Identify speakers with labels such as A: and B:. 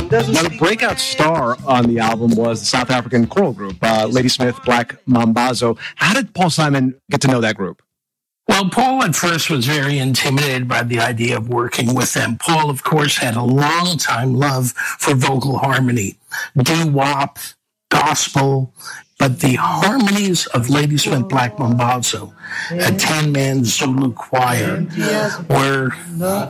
A: Now, the breakout star on the album was the South African choral group, Ladysmith Black Mambazo. How did Paul Simon get to know that group?
B: Well, Paul at first was very intimidated by the idea of working with them. Paul, of course, had a long-time love for vocal harmony, doo-wop, gospel, but the harmonies of Ladysmith Black Mambazo, a 10-man Zulu choir, were